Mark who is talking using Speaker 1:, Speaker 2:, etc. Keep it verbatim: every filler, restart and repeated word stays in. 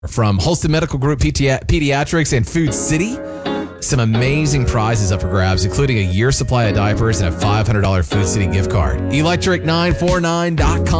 Speaker 1: from Holston Medical Group Pedi- Pediatrics and Food City. Some amazing prizes up for grabs, including a year's supply of diapers and a five hundred dollars Food City gift card. electric nine four nine dot com.